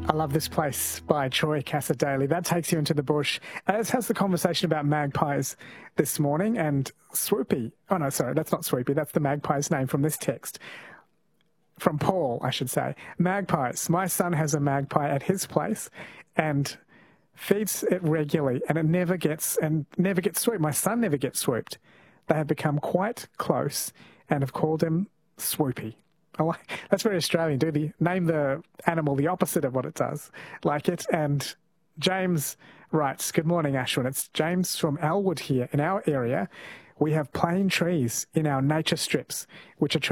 I love this place by Troy Cassar-Daley. That takes you into the bush, as has the conversation about magpies this morning and Swoopy. Oh, no, sorry, that's not Swoopy. That's the magpie's name from this text. From Paul, I should say. Magpies. My son has a magpie at his place and feeds it regularly, and it never gets swooped. My son never gets swooped. They have become quite close and have called him Swoopy. That's very Australian. Name the animal the opposite of what it does. Like it. And James writes, good morning, Ashwin. It's James from Elwood here. In our area, we have plane trees in our nature strips, which attract